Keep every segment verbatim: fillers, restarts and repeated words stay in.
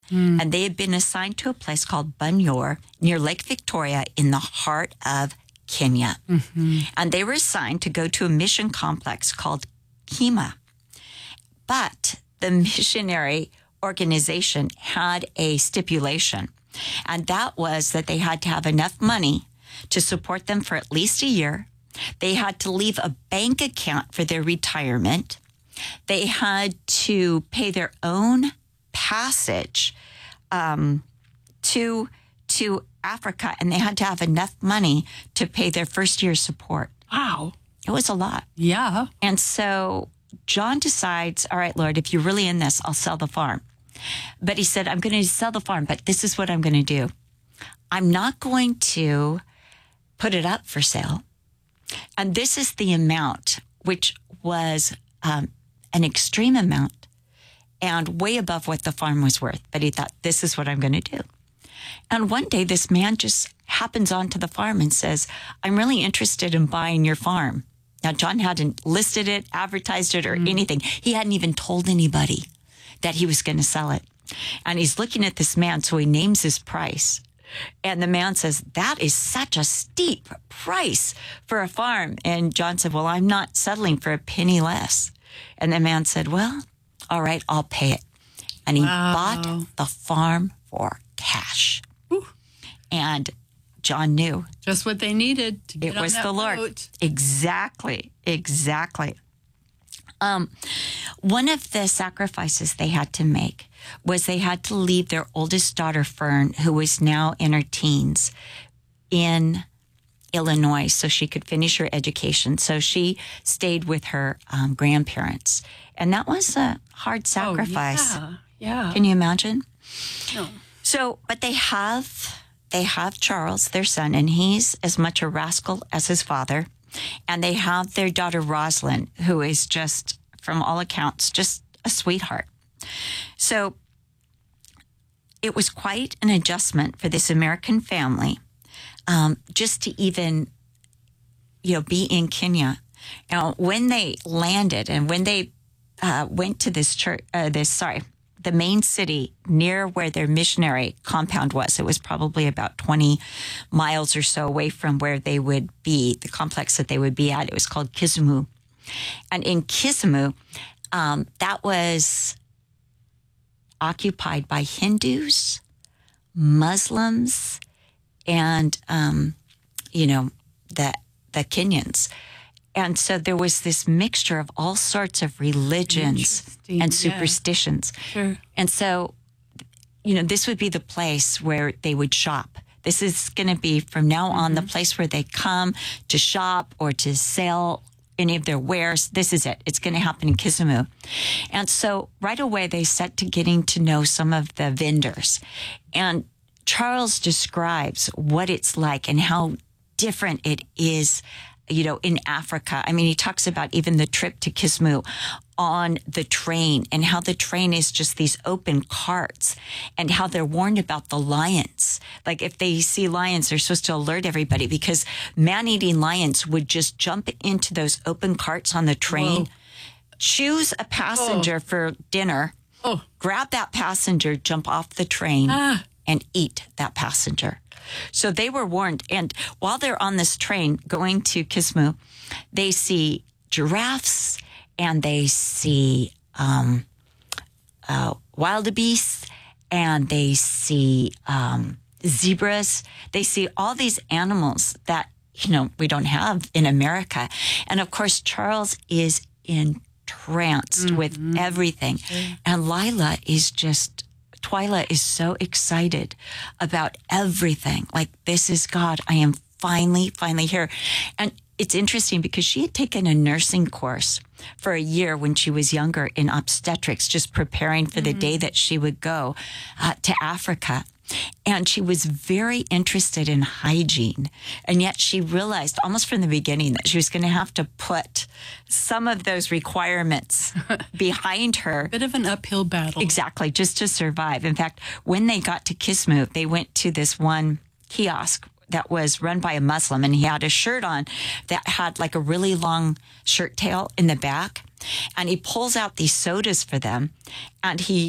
Mm. And they had been assigned to a place called Bunyor near Lake Victoria in the heart of Kenya. Mm-hmm. And they were assigned to go to a mission complex called Kima. But the missionary organization had a stipulation, and that was that they had to have enough money to support them for at least a year. They had to leave a bank account for their retirement. They had to pay their own passage um, to to Africa, and they had to have enough money to pay their first year's support. Wow. It was a lot. Yeah. And so John decides, all right, Lord, if you're really in this, I'll sell the farm. But he said, I'm going to sell the farm, but this is what I'm going to do. I'm not going to put it up for sale. And this is the amount, which was um, an extreme amount and way above what the farm was worth. But he thought, this is what I'm going to do. And one day this man just happens onto the farm and says, I'm really interested in buying your farm. Now, John hadn't listed it, advertised it, or mm. anything. He hadn't even told anybody that he was going to sell it. And he's looking at this man, so he names his price. And the man says, that is such a steep price for a farm. And John said, well, I'm not settling for a penny less. And the man said, well, all right, I'll pay it. And he wow. bought the farm for cash. Ooh. And John knew. Just what they needed to get it on was that the Lord. boat. Exactly. Exactly. Um, one of the sacrifices they had to make was they had to leave their oldest daughter, Fern, who was now in her teens, in Illinois so she could finish her education. So she stayed with her um, grandparents. And that was a hard sacrifice. Oh, yeah. yeah. Can you imagine? No. So, but they have, they have Charles, their son, and he's as much a rascal as his father. And they have their daughter, Rosalind, who is just, from all accounts, just a sweetheart. So it was quite an adjustment for this American family um, just to even, you know, be in Kenya. Now, when they landed and when they uh, went to this church, uh, this, sorry, the main city near where their missionary compound was, it was probably about twenty miles or so away from where they would be, the complex that they would be at. It was called Kisumu. And in Kisumu, um, that was occupied by Hindus, Muslims, and, um, you know, the, the Kenyans. And so there was this mixture of all sorts of religions and superstitions. Yeah. Sure. And so, you know, this would be the place where they would shop. This is going to be from now on mm-hmm. the place where they come to shop or to sell any of their wares. This is it. It's going to happen in Kisumu. And so right away they set to getting to know some of the vendors. And Charles describes what it's like and how different it is, you know, in Africa. I mean, he talks about even the trip to Kisumu on the train and how the train is just these open carts and how they're warned about the lions. Like if they see lions, they're supposed to alert everybody because man-eating lions would just jump into those open carts on the train, Whoa. choose a passenger oh. for dinner, oh. grab that passenger, jump off the train, ah. and eat that passenger. So they were warned. And while they're on this train going to Kisumu, they see giraffes and they see um, uh, wildebeests and they see um, zebras. They see all these animals that, you know, we don't have in America. And of course, Charles is entranced mm-hmm. with everything. Mm-hmm. And Lila is just... Twyla is so excited about everything. Like, this is God. I am finally, finally here. And it's interesting because she had taken a nursing course for a year when she was younger in obstetrics, just preparing for mm-hmm. the day that she would go uh, to Africa. And she was very interested in hygiene. And yet she realized almost from the beginning that she was going to have to put some of those requirements behind her. Bit of an uphill battle. Exactly, just to survive. In fact, when they got to Kisumu, they went to this one kiosk that was run by a Muslim, and he had a shirt on that had like a really long shirt tail in the back. And he pulls out these sodas for them, and he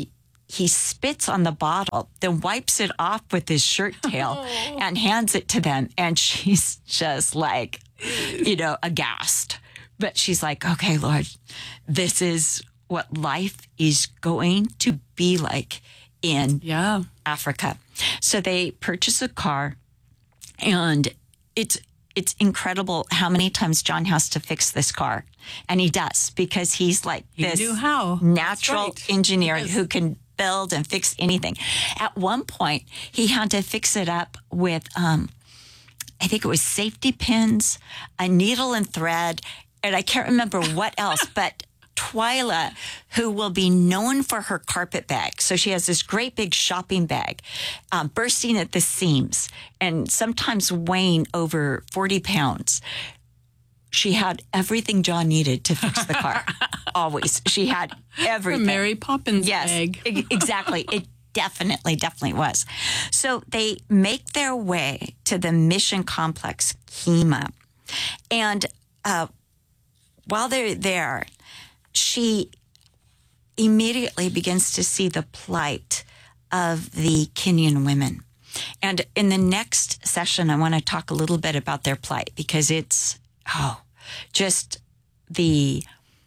he spits on the bottle, then wipes it off with his shirt tail and hands it to them. And she's just like, you know, aghast. But she's like, okay, Lord, this is what life is going to be like in Yeah. Africa. So they purchase a car, and it's it's incredible how many times John has to fix this car. And he does, because he's like He this knew how. natural That's right. engineer Yes. who can build and fix anything. At one point, he had to fix it up with, um, I think it was safety pins, a needle and thread, and I can't remember what else, but Twyla, who will be known for her carpet bag. So she has this great big shopping bag, um, bursting at the seams and sometimes weighing over forty pounds. She had everything John needed to fix the car. Always. She had everything. Mary Poppins Yes, bag. e- exactly. It definitely, definitely was. So they make their way to the mission complex, Kima. And uh, while they're there, she immediately begins to see the plight of the Kenyan women. And in the next session, I want to talk a little bit about their plight, because it's, oh, just the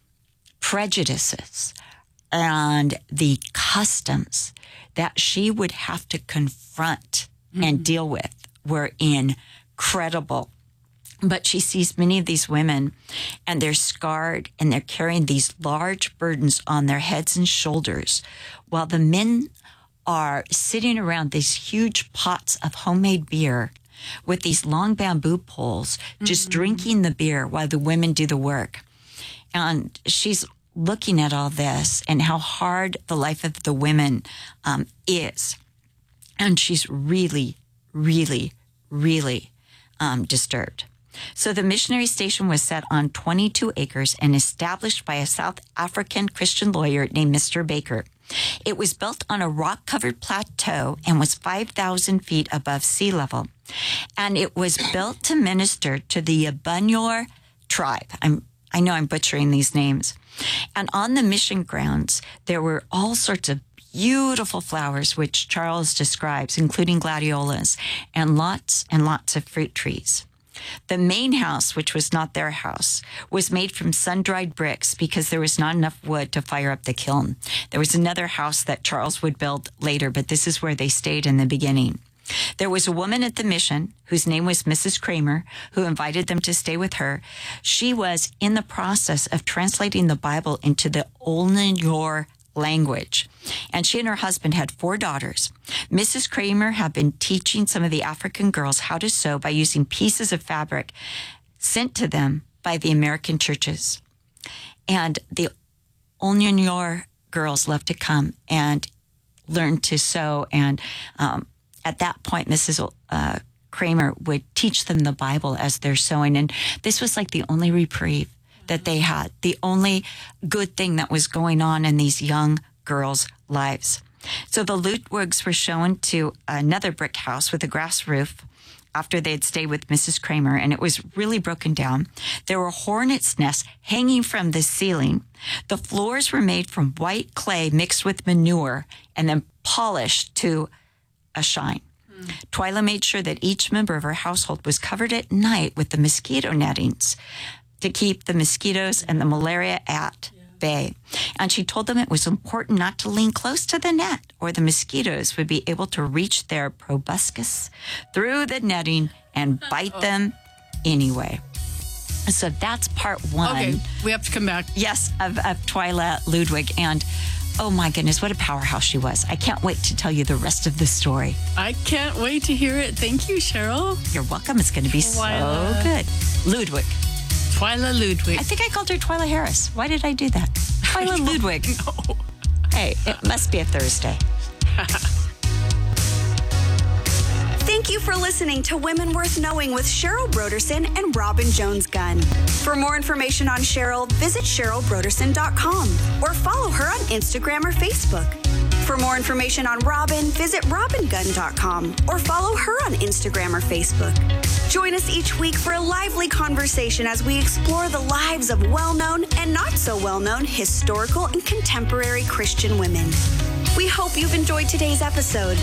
prejudices and the customs that she would have to confront mm-hmm. and deal with were incredible. But she sees many of these women, and they're scarred, and they're carrying these large burdens on their heads and shoulders, while the men are sitting around these huge pots of homemade beer with these long bamboo poles, just mm-hmm. drinking the beer while the women do the work. And she's looking at all this and how hard the life of the women um, is. And she's really, really, really um, disturbed. So the missionary station was set on twenty-two acres and established by a South African Christian lawyer named Mister Baker. It was built on a rock-covered plateau and was five thousand feet above sea level. And it was built to minister to the Abunyor tribe. I'm, I know I'm butchering these names. And on the mission grounds, there were all sorts of beautiful flowers, which Charles describes, including gladiolas, and lots and lots of fruit trees. The main house, which was not their house, was made from sun-dried bricks because there was not enough wood to fire up the kiln. There was another house that Charles would build later, but this is where they stayed in the beginning. There was a woman at the mission whose name was Missus Kramer, who invited them to stay with her. She was in the process of translating the Bible into the Olnyor language. And she and her husband had four daughters. Missus Kramer had been teaching some of the African girls how to sew by using pieces of fabric sent to them by the American churches. And the Olnyor girls loved to come and learn to sew. And um, at that point, Missus Uh, Kramer would teach them the Bible as they're sewing. And this was like the only reprieve that they had, the only good thing that was going on in these young girls' lives. So the Ludwigs were shown to another brick house with a grass roof after they'd stayed with Missus Kramer, and it was really broken down. There were hornets' nests hanging from the ceiling. The floors were made from white clay mixed with manure and then polished to a shine. Mm. Twyla made sure that each member of her household was covered at night with the mosquito nettings to keep the mosquitoes and the malaria at yeah. bay. And she told them it was important not to lean close to the net, or the mosquitoes would be able to reach their proboscis through the netting and bite oh. them anyway. So that's part one. Okay, we have to come back. Yes, of, of Twyla Ludwig. And oh my goodness, what a powerhouse she was. I can't wait to tell you the rest of the story. I can't wait to hear it. Thank you, Cheryl. You're welcome. It's going to be Twyla. So good. Ludwig. Twyla Ludwig. I think I called her Twyla Harris. Why did I do that? Twyla Ludwig. No. Hey, it must be a Thursday. Thank you for listening to Women Worth Knowing with Cheryl Broderson and Robin Jones-Gunn. For more information on Cheryl, visit cheryl broderson dot com or follow her on Instagram or Facebook. For more information on Robin, visit robin gunn dot com or follow her on Instagram or Facebook. Join us each week for a lively conversation as we explore the lives of well-known and not so well-known historical and contemporary Christian women. We hope you've enjoyed today's episode.